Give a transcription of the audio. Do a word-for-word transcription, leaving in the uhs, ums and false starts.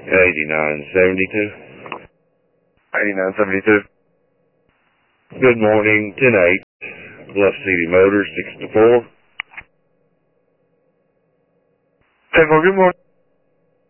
eighty-nine seventy-two. eighty-nine seventy-two. Good morning, ten eight. Bluff City Motors, six to four. ten four, good morning.